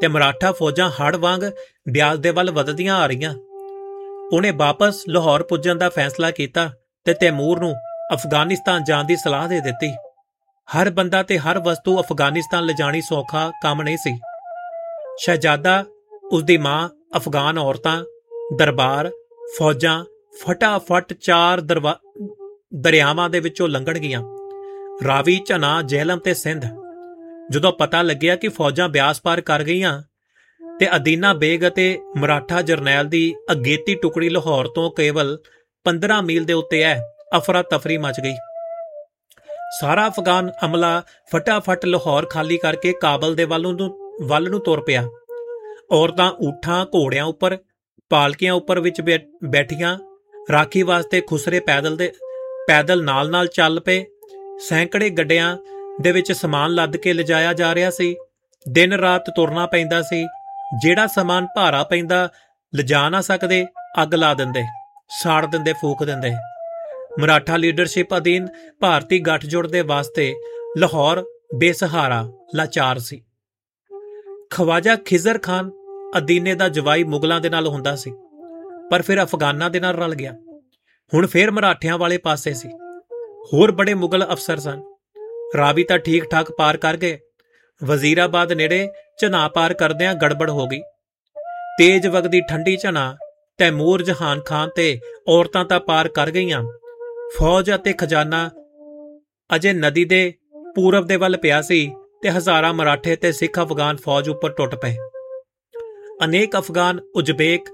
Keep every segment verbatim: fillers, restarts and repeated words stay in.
ਤੇ ਮਰਾਠਾ ਫੌਜਾਂ ਹੜ ਵਾਂਗ ਬਿਆਸ ਦੇ ਵੱਲ ਵਧਦੀਆਂ ਆ ਰਹੀਆਂ। ਉਹਨੇ ਵਾਪਸ ਲਾਹੌਰ ਪੁੱਜਣ ਦਾ ਫੈਸਲਾ ਕੀਤਾ ਤੇ ਤੈਮੂਰ ਨੂੰ ਅਫਗਾਨਿਸਤਾਨ ਜਾਣ ਦੀ ਸਲਾਹ ਦੇ ਦਿੱਤੀ। ਹਰ ਬੰਦਾ ਤੇ ਹਰ ਵਸਤੂ ਅਫਗਾਨਿਸਤਾਨ ਲਿਜਾਣੀ ਸੌਖਾ ਕੰਮ ਨਹੀਂ ਸੀ। ਸ਼ਹਿਜ਼ਾਦਾ, ਉਸਦੀ ਮਾਂ, ਅਫਗਾਨ ਔਰਤਾਂ, ਦਰਬਾਰ, ਫੌਜਾਂ ਫਟਾਫਟ ਚਾਰ ਦਰਵਾ ਦਰਿਆਵਾਂ ਦੇ ਵਿੱਚੋਂ ਲੰਘਣਗੀਆਂ, ਰਾਵੀ, ਝਨਾ, ਜੇਹਲਮ ਤੇ ਸਿੰਧ। ਜਦੋਂ ਪਤਾ ਲੱਗਿਆ ਕਿ ਫੌਜਾਂ ਬਿਆਸ ਪਾਰ ਕਰ ਗਈਆਂ ਤੇ ਅਦੀਨਾ ਬੇਗ ਅਤੇ ਮਰਾਠਾ ਜਰਨੈਲ ਦੀ ਅਗੇਤੀ ਟੁਕੜੀ ਲਾਹੌਰ ਤੋਂ ਕੇਵਲ ਪੰਦਰਾਂ ਮੀਲ ਦੇ ਉੱਤੇ ਹੈ, ਅਫਰਾ ਤਫਰੀ ਮਚ ਗਈ। ਸਾਰਾ ਅਫਗਾਨ ਅਮਲਾ ਫਟਾਫਟ ਲਾਹੌਰ ਖਾਲੀ ਕਰਕੇ ਕਾਬਲ ਦੇ ਵੱਲ ਨੂੰ ਵੱਲ ਨੂੰ ਤੁਰ ਪਿਆ। ਔਰਤਾਂ ਊਠਾਂ, ਘੋੜਿਆਂ ਉੱਪਰ, ਪਾਲਕੀਆਂ ਉੱਪਰ ਵਿੱਚ ਬੈਠੀਆਂ ਰਾਖੀ ਵਾਸਤੇ ਖੁਸਰੇ ਪੈਦਲ ਦੇ ਪੈਦਲ ਨਾਲ ਨਾਲ ਚੱਲ ਪਏ। ਸੈਂਕੜੇ ਗੱਡਿਆਂ ਦੇ ਵਿੱਚ ਸਮਾਨ ਲੱਦ ਕੇ ਲਿਜਾਇਆ ਜਾ ਰਿਹਾ ਸੀ। ਦਿਨ ਰਾਤ ਤੁਰਨਾ ਪੈਂਦਾ ਸੀ। ਜਿਹੜਾ ਸਮਾਨ ਭਾਰਾ ਪੈਂਦਾ ਲਿਜਾ ਨਾ ਸਕਦੇ, ਅੱਗ ਲਾ ਦਿੰਦੇ, ਸਾੜ ਦਿੰਦੇ, ਫੂਕ ਦਿੰਦੇ। ਮਰਾਠਾ ਲੀਡਰਸ਼ਿਪ ਅਧੀਨ ਭਾਰਤੀ ਗੱਠਜੋੜ ਦੇ ਵਾਸਤੇ ਲਾਹੌਰ ਬੇਸਹਾਰਾ, ਲਾਚਾਰ ਸੀ। ਖਵਾਜਾ ਖਿਜ਼ਰ ਖਾਨ ਅਦੀਨੇ ਦਾ ਜਵਾਈ ਮੁਗਲਾਂ ਦੇ ਨਾਲ ਹੁੰਦਾ ਸੀ, ਪਰ ਫਿਰ ਅਫਗਾਨਾਂ ਦੇ ਨਾਲ ਰਲ ਗਿਆ। ਹੁਣ ਫੇਰ ਮਰਾਠਿਆਂ ਵਾਲੇ ਪਾਸੇ ਸੀ। ਹੋਰ ਬੜੇ ਮੁਗਲ ਅਫਸਰ ਸਨ। ਰਾਵੀ ਤਾਂ ਠੀਕ ਠਾਕ ਪਾਰ ਕਰ ਗਏ। ਵਜ਼ੀਰਾਬਾਦ ਨੇੜੇ ਝਨਾ ਪਾਰ ਕਰਦਿਆਂ ਗੜਬੜ ਹੋ ਗਈ। ਤੇਜ਼ ਵਗਦੀ ਠੰਡੀ ਝਨਾ ਤੈਮੂਰ, ਜਹਾਨ ਖਾਨ ਤੇ ਔਰਤਾਂ ਤਾਂ ਪਾਰ ਕਰ ਗਈਆਂ। ਫੌਜ ਅਤੇ ਖਜ਼ਾਨਾ ਅਜੇ ਨਦੀ ਦੇ ਪੂਰਬ ਦੇ ਵੱਲ ਪਿਆ ਸੀ ਤੇ ਹਜ਼ਾਰਾਂ ਮਰਾਠੇ ਤੇ ਸਿੱਖ ਅਫਗਾਨ ਫੌਜ ਉੱਪਰ ਟੁੱਟ ਪਏ। ਅਨੇਕ ਅਫਗਾਨ, ਉਜ਼ਬੇਕ,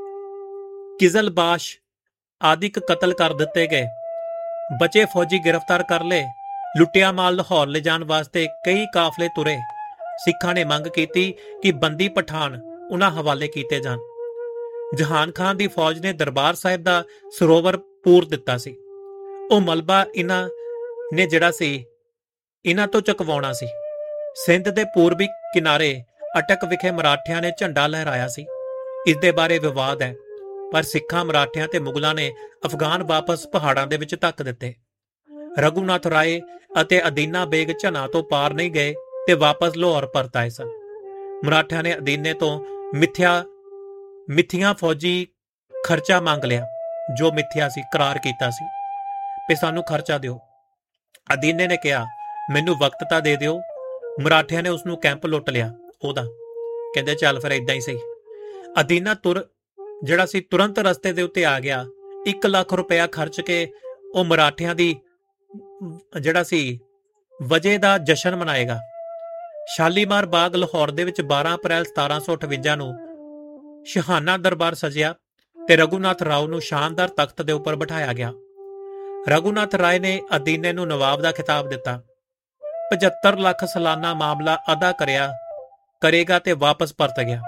ਕਿਜ਼ਲਬਾਸ਼ ਆਦਿਕ ਕਤਲ ਕਰ ਦਿੱਤੇ ਗਏ। ਬਚੇ ਫੌਜੀ ਗ੍ਰਿਫਤਾਰ ਕਰ ਲਏ। ਲੁੱਟਿਆ ਮਾਲ ਲਾਹੌਰ ਲਿਜਾਣ ਵਾਸਤੇ ਕਈ ਕਾਫਲੇ ਤੁਰੇ। ਸਿੱਖਾਂ ਨੇ ਮੰਗ ਕੀਤੀ ਕਿ ਬੰਦੀ ਪਠਾਨ ਉਨ੍ਹਾਂ ਹਵਾਲੇ ਕੀਤੇ ਜਾਣ। ਜਹਾਨ ਖਾਨ ਦੀ ਫੌਜ ਨੇ ਦਰਬਾਰ ਸਾਹਿਬ ਦਾ ਸਰੋਵਰ ਪੂਰ ਦਿੱਤਾ ਸੀ। ਉਹ ਮਲਬਾ ਇਹਨਾਂ ਨੇ ਜਿਹੜਾ ਸੀ ਇਹਨਾਂ ਤੋਂ ਚੁਕਵਾਉਣਾ ਸੀ। ਸਿੰਧ ਦੇ ਪੂਰਬੀ ਕਿਨਾਰੇ ਅਟਕ ਵਿਖੇ ਮਰਾਠਿਆਂ ਨੇ ਝੰਡਾ ਲਹਿਰਾਇਆ ਸੀ। ਇਸ ਦੇ ਬਾਰੇ ਵਿਵਾਦ ਹੈ, ਪਰ ਸਿੱਖਾਂ, ਮਰਾਠਿਆਂ ਤੇ ਮੁਗਲਾਂ ਨੇ ਅਫਗਾਨ ਵਾਪਸ ਪਹਾੜਾਂ ਦੇ ਵਿੱਚ ਧੱਕ ਦਿੱਤੇ। ਰਘੂਨਾਥ ਰਾਏ ਅਤੇ ਅਦੀਨਾ ਬੇਗ ਝਨਾ ਤੋਂ ਪਾਰ ਨਹੀਂ ਗਏ ਤੇ ਵਾਪਸ ਲਾਹੌਰ ਪਰਤ ਆਏ ਸਨ। ਮਰਾਠਿਆਂ ਨੇ ਅਦੀਨੇ ਤੋਂ ਮਿੱਥਿਆ ਮਿੱਥੀਆਂ ਫੌਜੀ ਖਰਚਾ ਮੰਗ ਲਿਆ, ਜੋ ਮਿੱਥਿਆ ਸੀ, ਕਰਾਰ ਕੀਤਾ ਸੀ ਕਿ ਸਾਨੂੰ ਖਰਚਾ ਦਿਓ। ਅਦੀਨੇ ਨੇ ਕਿਹਾ, ਮੈਨੂੰ ਵਕਤ ਤਾਂ ਦੇ ਦਿਓ। ਮਰਾਠਿਆਂ ਨੇ ਉਸਨੂੰ ਕੈਂਪ ਲੁੱਟ ਲਿਆ ਉਹਦਾ। ਕਹਿੰਦੇ ਚੱਲ ਫਿਰ ਏਦਾਂ ਹੀ ਸਹੀ। ਅਦੀਨਾ ਤੁਰ ਜਿਹੜਾ ਸੀ ਤੁਰੰਤ ਰਸਤੇ ਦੇ ਉੱਤੇ ਆ ਗਿਆ। ਇੱਕ ਲੱਖ ਰੁਪਇਆ ਖਰਚ ਕੇ ਉਹ ਮਰਾਠਿਆਂ ਦੀ ਜਿਹੜਾ ਸੀ ਵਜੇ ਦਾ ਜਸ਼ਨ ਮਨਾਏਗਾ। ਸ਼ਾਲੀਮਾਰ ਬਾਗ ਲਾਹੌਰ ਦੇ ਵਿੱਚ ਬਾਰਾਂ ਅਪ੍ਰੈਲ ਸਤਾਰਾਂ ਸੌ ਅਠਵੰਜਾ ਨੂੰ ਸ਼ਾਹਾਨਾ ਦਰਬਾਰ ਸਜਿਆ ਤੇ ਰਘੂਨਾਥ ਰਾਓ ਨੂੰ ਸ਼ਾਨਦਾਰ ਤਖਤ ਦੇ ਉੱਪਰ ਬਿਠਾਇਆ ਗਿਆ। ਰਘੂਨਾਥ ਰਾਏ ਨੇ ਅਦੀਨੇ ਨੂੰ ਨਵਾਬ ਦਾ ਖਿਤਾਬ ਦਿੱਤਾ। ਪਝੱਤਰ ਲੱਖ ਸਾਲਾਨਾ ਮਾਮਲਾ ਅਦਾ ਕਰਿਆ ਕਰੇਗਾ ਤੇ ਵਾਪਸ ਪਰਤ ਗਿਆ।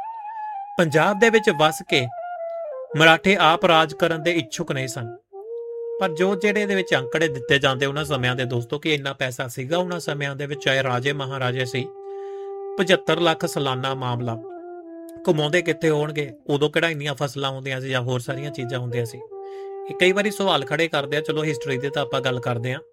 ਪੰਜਾਬ ਦੇ ਵਿੱਚ ਵਸ ਕੇ ਮਰਾਠੇ ਆਪ ਰਾਜ ਕਰਨ ਦੇ ਇੱਛੁਕ ਨਹੀਂ ਸਨ, ਪਰ ਜੋ ਜਿਹੜੇ ਦੇ ਵਿੱਚ ਅੰਕੜੇ ਦਿੱਤੇ ਜਾਂਦੇ ਉਹਨਾਂ ਸਮਿਆਂ ਦੇ ਦੋਸਤੋ ਕਿ ਇੰਨਾ ਪੈਸਾ ਸੀਗਾ ਉਹਨਾਂ ਸਮਿਆਂ ਦੇ ਵਿੱਚ, ਚਾਹੇ ਰਾਜੇ ਮਹਾਰਾਜੇ ਸੀ। ਪਝੱਤਰ ਲੱਖ ਸਾਲਾਨਾ ਮਾਮਲਾ ਕਮਾਉਂਦੇ ਕਿੱਥੇ ਹੋਣਗੇ? ਉਦੋਂ ਕਿਹੜਾ ਇੰਨੀਆਂ ਫਸਲਾਂ ਹੁੰਦੀਆਂ ਸੀ ਜਾਂ ਹੋਰ ਸਾਰੀਆਂ ਚੀਜ਼ਾਂ ਹੁੰਦੀਆਂ ਸੀ? ਇਹ ਕਈ ਵਾਰੀ ਸਵਾਲ ਖੜੇ ਕਰਦੇ ਆ। ਚਲੋ ਹਿਸਟਰੀ ਦੇ ਤਾਂ ਆਪਾਂ ਗੱਲ ਕਰਦੇ ਹਾਂ।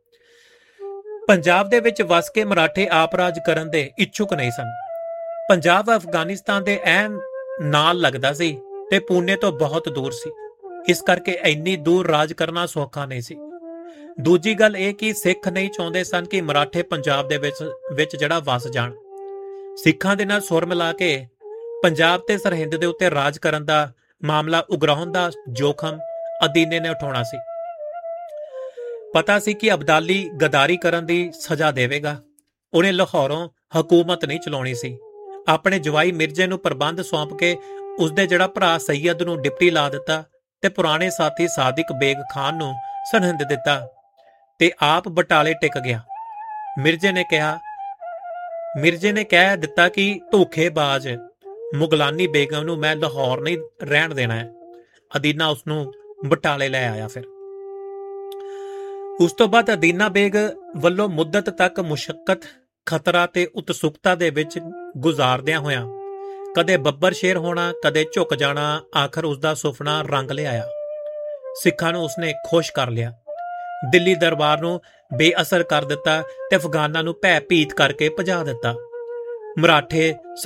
ਪੰਜਾਬ ਦੇ ਵਿੱਚ ਵਸ ਕੇ ਮਰਾਠੇ ਆਪ ਰਾਜ ਕਰਨ ਦੇ ਇੱਛੁਕ ਨਹੀਂ ਸਨ। ਪੰਜਾਬ ਅਫਗਾਨਿਸਤਾਨ ਦੇ ਐਨ ਨਾਲ ਲੱਗਦਾ ਸੀ ਤੇ ਪੂਨੇ ਤੋਂ ਬਹੁਤ ਦੂਰ ਸੀ। ਇਸ ਕਰਕੇ ਇੰਨੀ ਦੂਰ ਰਾਜ ਕਰਨਾ ਸੌਖਾ ਨਹੀਂ ਸੀ। ਦੂਜੀ ਗੱਲ ਇਹ ਕਿ ਸਿੱਖ ਨਹੀਂ ਚਾਹੁੰਦੇ ਸਨ ਕਿ ਮਰਾਠੇ ਪੰਜਾਬ ਦੇ ਵਿੱਚ ਵਿੱਚ ਜਿਹੜਾ ਵਸ ਜਾਣ। ਸਿੱਖਾਂ ਦੇ ਨਾਲ ਸੁਰ ਮਿਲਾ ਕੇ ਪੰਜਾਬ ਤੇ ਸਰਹਿੰਦ ਦੇ ਉੱਤੇ ਰਾਜ ਕਰਨ ਦਾ ਮਾਮਲਾ ਉਗਰਾਹੁਣ ਦਾ ਜੋਖਮ ਅਦੀਨੇ ਨੇ ਉਠਾਉਣਾ ਸੀ। ਪਤਾ ਸੀ ਕਿ ਅਬਦਾਲੀ ਗਦਾਰੀ ਕਰਨ ਦੀ ਸਜ਼ਾ ਦੇਵੇਗਾ। ਉਹਨੇ ਲਾਹੌਰੋਂ ਹਕੂਮਤ ਨਹੀਂ ਚਲਾਉਣੀ ਸੀ। ਆਪਣੇ ਜਵਾਈ ਮਿਰਜ਼ੇ ਨੂੰ ਪ੍ਰਬੰਧ ਸੌਂਪ ਕੇ ਉਸਦੇ ਜਿਹੜਾ ਭਰਾ ਸੈਯਦ ਨੂੰ ਡਿਪਟੀ ਲਾ ਦਿੱਤਾ ਤੇ ਪੁਰਾਣੇ ਸਾਥੀ ਸਾਦਿਕ ਬੇਗ ਖਾਨ ਨੂੰ ਸਰਹਿੰਦ ਦਿੱਤਾ ਤੇ ਆਪ ਬਟਾਲੇ ਟਿਕ ਗਿਆ। ਮਿਰਜ਼ੇ ਨੇ ਕਿਹਾ ਮਿਰਜ਼ੇ ਨੇ ਕਹਿ ਦਿੱਤਾ ਕਿ ਧੋਖੇਬਾਜ਼ ਮੁਗਲਾਨੀ ਬੇਗਮ ਨੂੰ ਮੈਂ ਲਾਹੌਰ ਨਹੀਂ ਰਹਿਣ ਦੇਣਾ ਹੈ। ਅਦੀਨਾ ਉਸਨੂੰ ਬਟਾਲੇ ਲੈ ਆਇਆ। ਫਿਰ ਉਸ ਤੋਂ ਬਾਅਦ ਅਦੀਨਾ ਬੇਗ ਵੱਲੋਂ ਮੁੱਦਤ ਤੱਕ ਮੁਸ਼ੱਕਤ, ਖਤਰਾ ਤੇ ਉਤਸੁਕਤਾ ਦੇ ਵਿੱਚ ਗੁਜ਼ਾਰਦਿਆਂ ਹੋਇਆਂ ਕਦੇ ਬੱਬਰ ਸ਼ੇਰ ਹੋਣਾ, ਕਦੇ ਝੁਕ ਜਾਣਾ, ਆਖਰ ਉਸਦਾ ਸੁਪਨਾ ਰੰਗ ਲਿਆਇਆ। ਸਿੱਖਾਂ ਨੂੰ ਉਸਨੇ ਖੁਸ਼ ਕਰ ਲਿਆ, ਦਿੱਲੀ ਦਰਬਾਰ ਨੂੰ ਬੇਅਸਰ ਕਰ ਦਿੱਤਾ ਤੇ ਅਫਗਾਨਾਂ ਨੂੰ ਭੈ ਭੀਤ ਕਰਕੇ ਭਜਾ ਦਿੱਤਾ। ਮਰਾਠੇ